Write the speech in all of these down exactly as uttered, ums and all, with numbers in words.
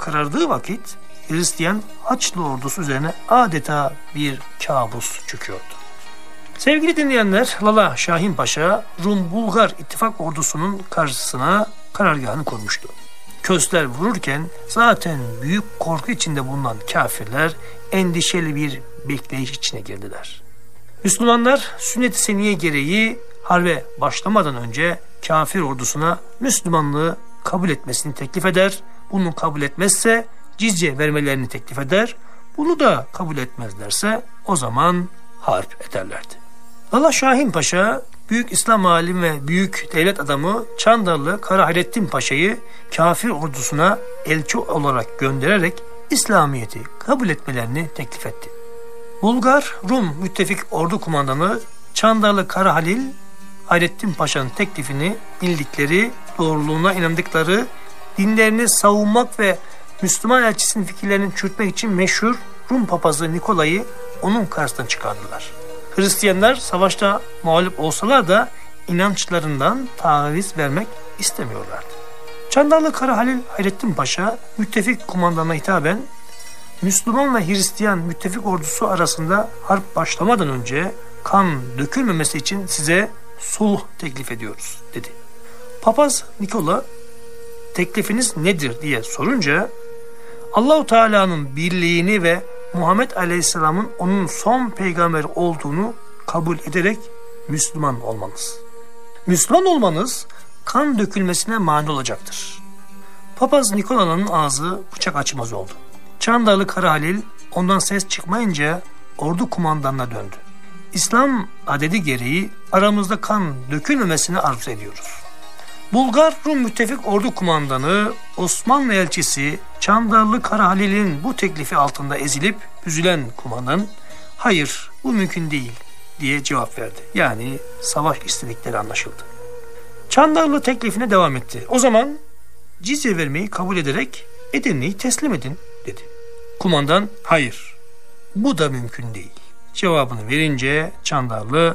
karardığı vakit Hristiyan Haçlı ordusu üzerine adeta bir kabus çöküyordu. Sevgili dinleyenler, Lala Şahin Paşa Rum-Bulgar ittifak ordusunun karşısına karargahını kurmuştu. Kösler vururken zaten büyük korku içinde bulunan kafirler endişeli bir bekleyiş içine girdiler. Müslümanlar sünnet-i seniye gereği harbe başlamadan önce kafir ordusuna Müslümanlığı kabul etmesini teklif eder. Bunu kabul etmezse cizye vermelerini teklif eder. Bunu da kabul etmezlerse o zaman harp ederlerdi. Lala Şahin Paşa, büyük İslam alim ve büyük devlet adamı Çandarlı Kara Hayrettin Paşa'yı kafir ordusuna elçi olarak göndererek İslamiyet'i kabul etmelerini teklif etti. Bulgar Rum müttefik ordu kumandanı Çandarlı Kara Halil, Hayrettin Paşa'nın teklifini bildikleri, doğruluğuna inandıkları, dinlerini savunmak ve Müslüman elçisinin fikirlerini çürütmek için meşhur Rum papazı Nikolay'ı onun karşısına çıkardılar. Hristiyanlar savaşta mağlup olsalar da inançlarından taviz vermek istemiyorlardı. Çandarlı Kara Halil Hayrettin Paşa müttefik kumandanına hitaben Müslüman ve Hristiyan müttefik ordusu arasında harp başlamadan önce kan dökülmemesi için size sulh teklif ediyoruz dedi. Papaz Nikola teklifiniz nedir diye sorunca Allah-u Teala'nın birliğini ve Muhammed Aleyhisselam'ın onun son peygamber olduğunu kabul ederek Müslüman olmanız. Müslüman olmanız kan dökülmesine mani olacaktır. Papaz Nikola'nın ağzı bıçak açmaz oldu. Çandarlı Kara Halil ondan ses çıkmayınca ordu kumandanına döndü. İslam adedi gereği aramızda kan dökülmemesini arzu ediyoruz. Bulgar Rum müttefik ordu kumandanı Osmanlı elçisi Çandarlı Kara Halil'in bu teklifi altında ezilip üzülen kumandan hayır bu mümkün değil diye cevap verdi. Yani savaş istedikleri anlaşıldı. Çandarlı teklifine devam etti. O zaman cizye vermeyi kabul ederek Edirne'yi teslim edin dedi. Kumandan hayır bu da mümkün değil cevabını verince Çandarlı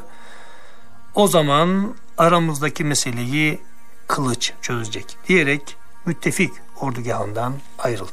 o zaman aramızdaki meseleyi kılıç çözecek diyerek müttefik ordugahından ayrıldı.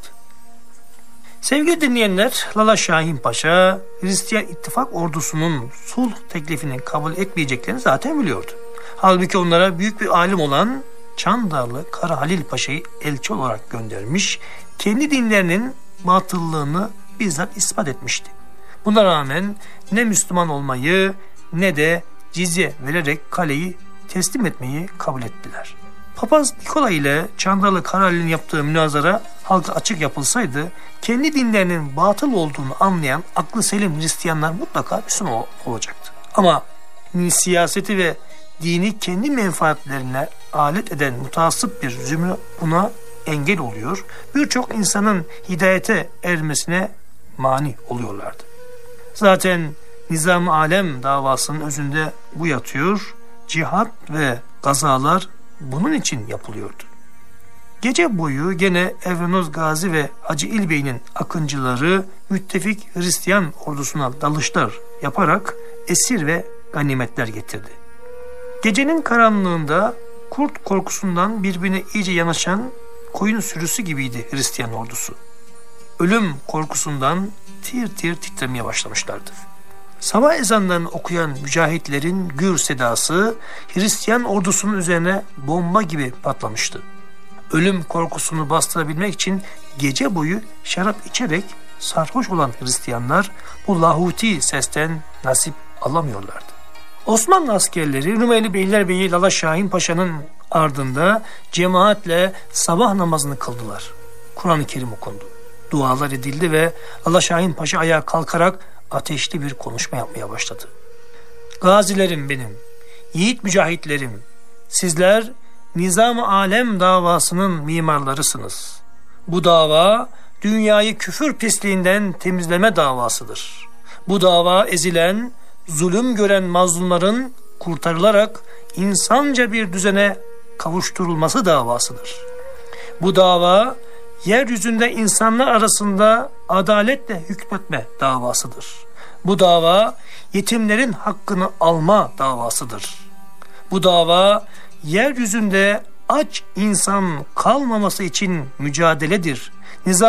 Sevgili dinleyenler, Lala Şahin Paşa Hristiyan ittifak ordusunun sulh teklifini kabul etmeyeceklerini zaten biliyordu. Halbuki onlara büyük bir alim olan Çandarlı Kara Halil Paşa'yı elçi olarak göndermiş, kendi dinlerinin batıllığını bizzat ispat etmişti. Buna rağmen ne Müslüman olmayı ne de cizye vererek kaleyi teslim etmeyi kabul ettiler. Papaz Nikola ile Çandarlı Kara Halil'in yaptığı münazara halka açık yapılsaydı kendi dinlerinin batıl olduğunu anlayan aklı selim Hristiyanlar mutlaka Müslüman olacaktı. Ama siyaseti ve dini kendi menfaatlerine alet eden mutasip bir zümre buna engel oluyor. Birçok insanın hidayete ermesine mani oluyorlardı. Zaten Nizam-ı Alem davasının özünde bu yatıyor. Cihat ve gazalar bunun için yapılıyordu. Gece boyu gene Evrenoz Gazi ve Hacı İlbey'in akıncıları müttefik Hristiyan ordusuna dalışlar yaparak esir ve ganimetler getirdi. Gecenin karanlığında kurt korkusundan birbirine iyice yanaşan koyun sürüsü gibiydi Hristiyan ordusu. Ölüm korkusundan tir tir titremeye başlamışlardı. Sabah ezanlarını okuyan mücahitlerin gür sedası Hristiyan ordusunun üzerine bomba gibi patlamıştı. Ölüm korkusunu bastırabilmek için gece boyu şarap içerek sarhoş olan Hristiyanlar bu lahuti sesten nasip alamıyorlardı. Osmanlı askerleri Rumeli Beylerbeyi Lala Şahin Paşa'nın ardında cemaatle sabah namazını kıldılar. Kur'an-ı Kerim okundu. Dualar edildi ve Lala Şahin Paşa ayağa kalkarak ateşli bir konuşma yapmaya başladı. Gazilerim benim, yiğit mücahitlerim, sizler Nizam-ı Alem davasının mimarlarısınız. Bu dava dünyayı küfür pisliğinden temizleme davasıdır. Bu dava ezilen, zulüm gören mazlumların kurtarılarak insanca bir düzene kavuşturulması davasıdır. Bu dava yeryüzünde insanlar arasında adaletle hükmetme davasıdır. Bu dava yetimlerin hakkını alma davasıdır. Bu dava yeryüzünde aç insan kalmaması için mücadeledir. Nizam